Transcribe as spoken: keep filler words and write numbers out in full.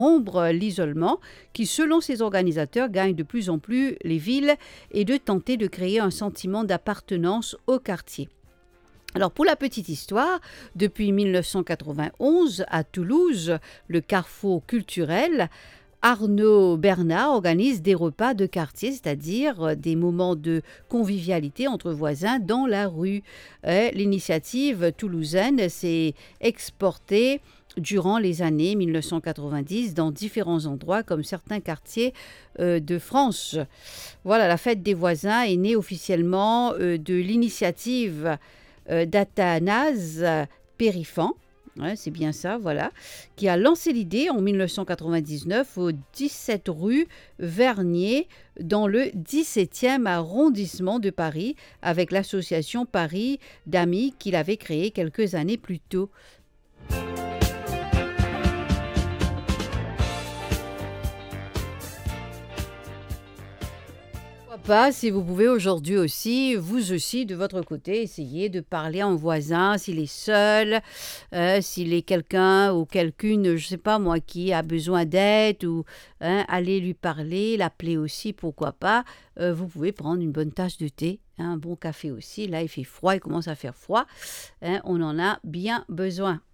rompre l'isolement qui, selon ses organisateurs, gagne de plus en plus les villes et de tenter de créer un sentiment d'appartenance au quartier. Alors pour la petite histoire, depuis mille neuf cent quatre-vingt-onze à Toulouse, le carrefour culturel, Arnaud Bernard organise des repas de quartier, c'est-à-dire des moments de convivialité entre voisins dans la rue. Euh, L'initiative toulousaine s'est exportée durant les années mille neuf cent quatre-vingt-dix dans différents endroits comme certains quartiers euh, de France. Voilà, la fête des voisins est née officiellement euh, de l'initiative euh, d'Athanase Périfan. Ouais, c'est bien ça, voilà, qui a lancé l'idée en mille neuf cent quatre-vingt-dix-neuf au dix-sept rue Vernier dans le dix-septième arrondissement de Paris avec l'association Paris d'Amis qu'il avait créée quelques années plus tôt. Pas si vous pouvez aujourd'hui aussi, vous aussi de votre côté, essayer de parler à un voisin s'il est seul, euh, s'il est quelqu'un ou quelqu'une, je sais pas moi, qui a besoin d'aide ou hein, aller lui parler, l'appeler aussi, pourquoi pas. Euh, vous pouvez prendre une bonne tasse de thé, hein, un bon café aussi. Là, il fait froid, il commence à faire froid. Hein, on en a bien besoin.